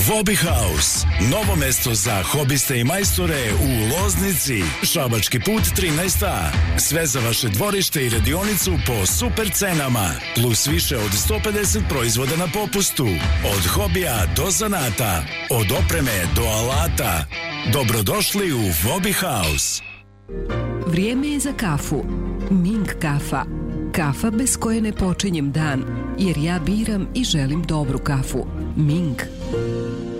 Hobby House, novo mesto za hobiste i majstore u Loznici, Šabački put 13a. Sve za vaše dvorište i radionicu po super cenama, plus više od 150 proizvoda na popustu. Od hobija do zanata, od opreme do alata. Dobrodošli u Hobby House. Vrijeme je za kafu. Ming kafa. Kafa bez koje ne počinjem dan, jer ja biram i želim dobru kafu. Ming.